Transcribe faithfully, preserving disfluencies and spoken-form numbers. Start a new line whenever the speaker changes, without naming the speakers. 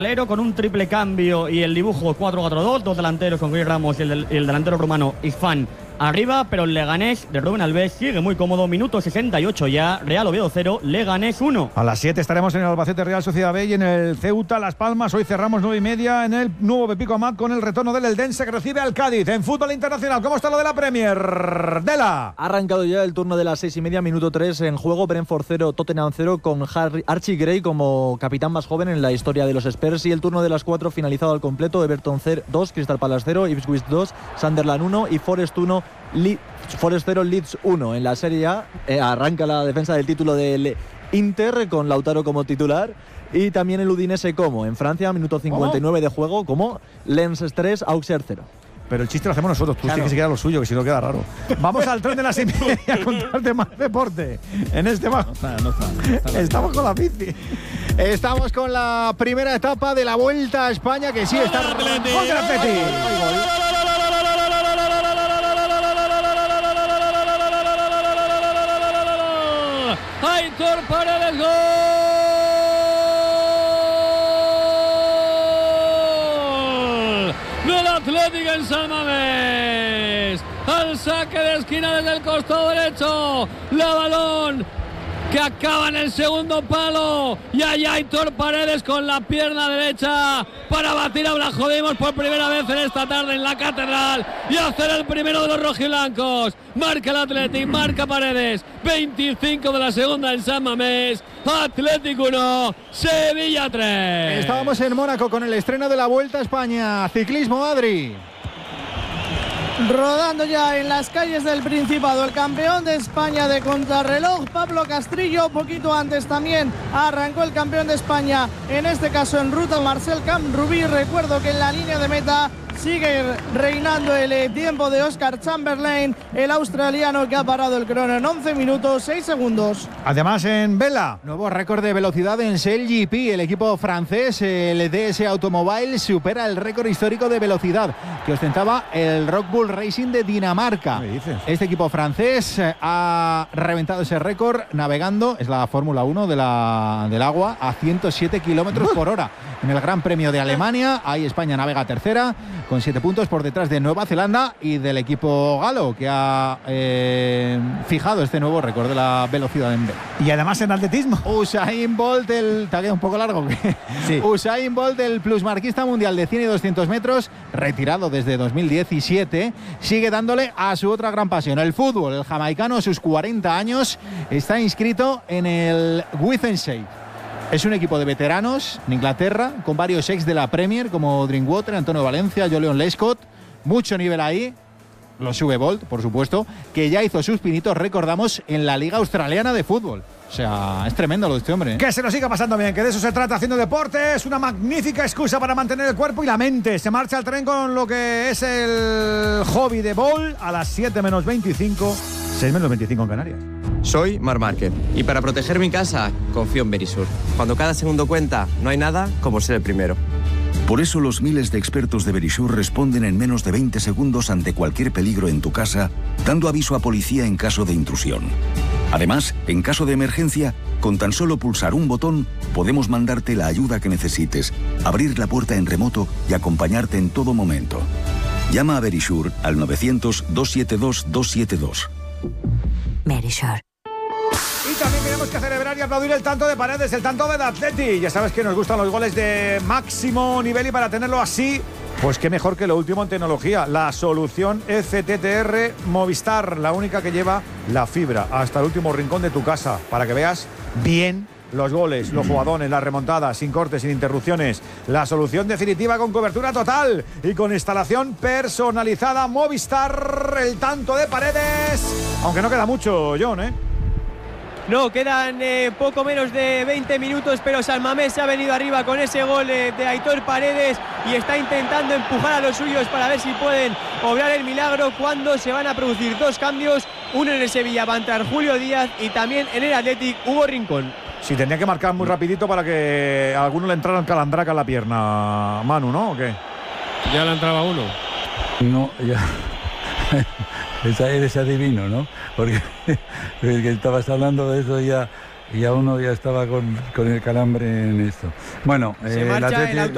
Con un triple cambio y el dibujo cuatro cuatro dos, dos delanteros con Chris Ramos y el, el delantero rumano Isfan arriba, pero el Leganés de Rubén Alves sigue muy cómodo. Minuto sesenta y ocho ya, Real Oviedo cero, Leganés uno.
A las siete estaremos en el Albacete Real Sociedad B y en el Ceuta Las Palmas. Hoy cerramos nueve y media en el nuevo Pepico Amat con el retorno del Eldense que recibe al Cádiz. En fútbol internacional, ¿cómo está lo de la Premier? Dela.
Ha arrancado ya el turno de las seis y media, minuto tres en juego. Brentford cero, Tottenham cero, con Harry, Archie Gray como capitán más joven en la historia de los Spurs. Y el turno de las cuatro finalizado al completo. Everton dos, Crystal Palace cero, Ipswich dos, Sunderland uno y Forest uno, Le Forest cero, Leeds uno. En la Serie A eh, arranca la defensa del título del Inter con Lautaro como titular y también el Udinese como. En Francia, minuto cincuenta y nueve ¿Cómo? De juego, como Lens tres, Auxerre cero.
Pero el chiste lo hacemos nosotros, tú claro. Tienes que quedar lo suyo, que si no queda raro. Vamos al tren de las seis y media a contarte más deporte. En este bajo. No está, no está, no está Estamos con la bici.
Estamos con la primera etapa de la Vuelta a España, que sí está.
¡Gol del Atleti!
Aitor Paredes, gol del Atlético en San Mamés, al saque de esquina desde el costado derecho, la balón que acaba en el segundo palo y hay Aitor Paredes con la pierna derecha para batir a Blajodimos por primera vez en esta tarde en la Catedral y hacer el primero de los rojiblancos. Marca el Athletic, marca Paredes, veinticinco de la segunda en San Mamés. Athletic uno, Sevilla tres.
Estábamos en Mónaco con el estreno de la Vuelta a España. Ciclismo, Adri.
Rodando ya en las calles del Principado el campeón de España de contrarreloj, Pablo Castrillo. Poquito antes también arrancó el campeón de España, en este caso en ruta, Marcel Camp-Rubí. Recuerdo que en la línea de meta sigue reinando el tiempo de Oscar Chamberlain, el australiano que ha parado el crono en once minutos seis segundos.
Además en vela,
nuevo récord de velocidad en Shell G P. El equipo francés, el D S Automobile, supera el récord histórico de velocidad que ostentaba el Red Bull Racing de Dinamarca.
¿Qué dices?
Este equipo francés ha reventado ese récord navegando, es la Fórmula uno de la, del agua, a ciento siete kilómetros por hora. En el Gran Premio de Alemania, ahí España navega tercera, con siete puntos por detrás de Nueva Zelanda y del equipo galo, que ha eh, fijado este nuevo récord de la velocidad en vela.
Y además en atletismo,
Usain Bolt, el... ¿Te ha quedado un poco largo?
Sí.
Usain Bolt, el plusmarquista mundial de cien y doscientos metros, retirado desde dos mil diecisiete, sigue dándole a su otra gran pasión, el fútbol. El jamaicano, a sus cuarenta años, está inscrito en el Withenshae. Es un equipo de veteranos en Inglaterra, con varios ex de la Premier, como Drinkwater, Antonio Valencia, Jolion Lescott. Mucho nivel ahí. Lo sube Bolt, por supuesto, que ya hizo sus pinitos, recordamos, en la Liga Australiana de Fútbol. O sea, es tremendo lo de este hombre, ¿eh?
Que se lo siga pasando bien, que de eso se trata haciendo deporte. Es una magnífica excusa para mantener el cuerpo y la mente. Se marcha al tren con lo que es el hobby de Bolt a las siete menos veinticinco, seis menos veinticinco en Canarias.
Soy Marc Márquez y para proteger mi casa confío en Verisur. Cuando cada segundo cuenta, no hay nada como ser el primero.
Por eso los miles de expertos de Verisur responden en menos de veinte segundos ante cualquier peligro en tu casa, dando aviso a policía en caso de intrusión. Además, en caso de emergencia, con tan solo pulsar un botón, podemos mandarte la ayuda que necesites, abrir la puerta en remoto y acompañarte en todo momento. Llama a Verisur al novecientos, doscientos setenta y dos, doscientos setenta y dos.
Verisur.
Y también tenemos que celebrar y aplaudir el tanto de Paredes, el tanto del Atleti. Ya sabes que nos gustan los goles de máximo nivel y para tenerlo así, pues qué mejor que lo último en tecnología. La solución F T T R Movistar, la única que lleva la fibra hasta el último rincón de tu casa, para que veas bien los goles, los jugadones, las remontadas, sin cortes, sin interrupciones. La solución definitiva con cobertura total y con instalación personalizada. Movistar, el tanto de Paredes. Aunque no queda mucho, John, ¿eh?
No, quedan eh, poco menos de veinte minutos, pero San Mamés se ha venido arriba con ese gol eh, de Aitor Paredes y está intentando empujar a los suyos para ver si pueden obrar el milagro cuando se van a producir dos cambios, uno en el Sevilla va a entrar Julio Díaz y también en el Athletic Hugo Rincón.
Sí, tendría que marcar muy rapidito para que a alguno le entrara el calandraca en la pierna, Manu, ¿no? ¿O qué?
Ya le entraba uno.
No, ya... Eres adivino, ¿no? Porque el que estabas hablando de eso ya, ya uno ya estaba con, con el calambre en esto. Bueno,
se
eh,
marcha
el Atleti,
el auto